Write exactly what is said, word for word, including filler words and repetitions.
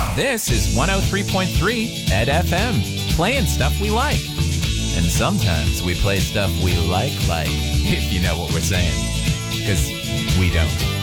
This is one oh three point three Ed F M, playing stuff we like. And sometimes we play stuff we like, like, if you know what we're saying. Because we don't.